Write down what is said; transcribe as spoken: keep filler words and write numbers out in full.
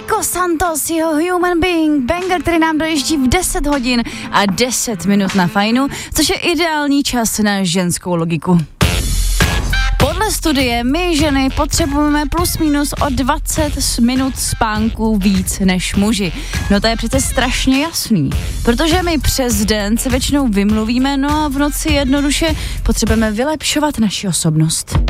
Nico Santos, jeho Human Being, banger, který nám dojíždí v deset hodin a deset minut na Fajnu, což je ideální čas na ženskou logiku. Podle studie my ženy potřebujeme plus minus o dvacet minut spánku víc než muži. No to je přece strašně jasný, protože my přes den se většinou vymluvíme, no a v noci jednoduše potřebujeme vylepšovat naši osobnost.